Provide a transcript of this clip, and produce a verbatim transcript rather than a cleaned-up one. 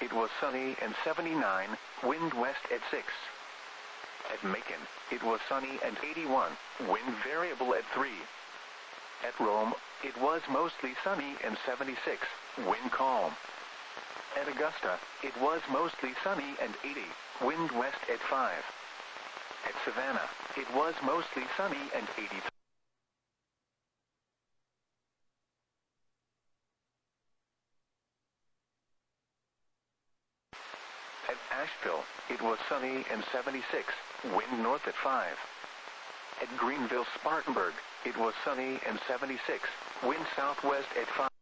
it was sunny and seventy-nine, wind west at six. At Macon, it was sunny and eighty-one, wind variable at three. At Rome, it was mostly sunny and seventy-six, wind calm. At Augusta, it was mostly sunny and eighty, wind west at five. At Savannah, it was mostly sunny and eighty. At Asheville, it was sunny and seventy-six, wind north at five. At Greenville-Spartanburg, it was sunny and seventy-six, wind southwest at five.